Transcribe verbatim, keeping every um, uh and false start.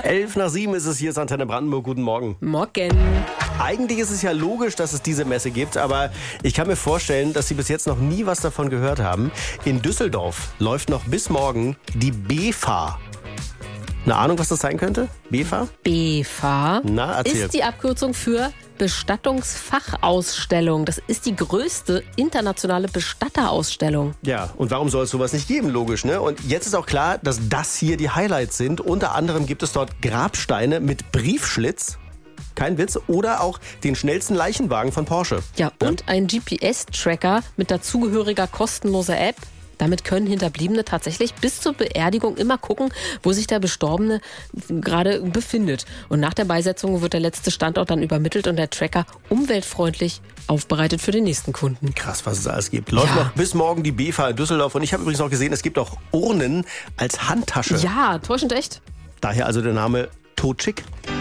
Elf nach sieben ist es hier, ist Antenne Brandenburg. Guten Morgen. Morgen. Eigentlich ist es ja logisch, dass es diese Messe gibt, aber ich kann mir vorstellen, dass Sie bis jetzt noch nie was davon gehört haben. In Düsseldorf läuft noch bis morgen die B F A. Eine Ahnung, was das sein könnte? B F A? B F A Na, erzähl. ist die Abkürzung für Bestattungsfachausstellung. Das ist die größte internationale Bestatterausstellung. Ja, und warum soll es sowas nicht geben, logisch, ne? Und jetzt ist auch klar, dass das hier die Highlights sind. Unter anderem gibt es dort Grabsteine mit Briefschlitz. Kein Witz. Oder auch den schnellsten Leichenwagen von Porsche. Ja, und ein G P S-Tracker mit dazugehöriger kostenloser App. Damit können Hinterbliebene tatsächlich bis zur Beerdigung immer gucken, wo sich der Bestorbene gerade befindet. Und nach der Beisetzung wird der letzte Standort dann übermittelt und der Tracker umweltfreundlich aufbereitet für den nächsten Kunden. Krass, was es alles gibt. Läuft Ja. noch bis morgen die B F A in Düsseldorf. Und ich habe übrigens auch gesehen, es gibt auch Urnen als Handtasche. Ja, täuschend echt. Daher also der Name Totschick.